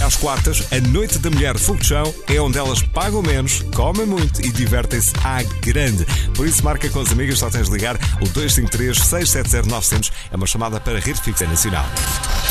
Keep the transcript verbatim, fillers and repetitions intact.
às quartas, a Noite da Mulher Fogo de Chão é onde elas pagam menos, comem muito e divertem-se à grande. Por isso, marca com as amigas, só tens de ligar o dois cinco três, seis sete zero, nove zero zero. É uma chamada para a Rede Fixa Nacional.